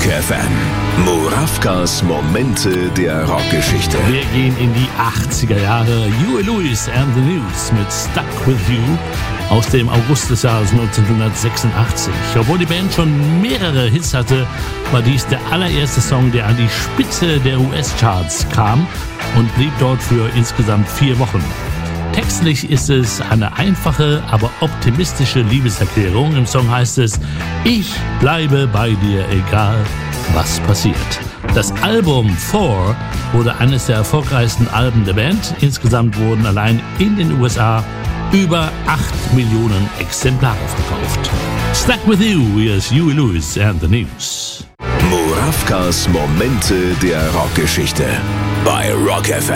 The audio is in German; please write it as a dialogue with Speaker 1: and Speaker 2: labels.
Speaker 1: Rock FM. Murawkas Momente der Rockgeschichte.
Speaker 2: Wir gehen in die 80er Jahre. Huey Lewis and the News mit Stuck With You aus dem August des Jahres 1986. Obwohl die Band schon mehrere Hits hatte, war dies der allererste Song, der an die Spitze der US-Charts kam und blieb dort für insgesamt 4 Wochen. Textlich ist es eine einfache, aber optimistische Liebeserklärung. Im Song heißt es: Ich bleibe bei dir, egal was passiert. Das Album 4 wurde eines der erfolgreichsten Alben der Band. Insgesamt wurden allein in den USA über 8 Millionen Exemplare verkauft. Stuck With You, hier ist Huey Lewis and the News.
Speaker 1: Murawkas Momente der Rockgeschichte bei Rock FM.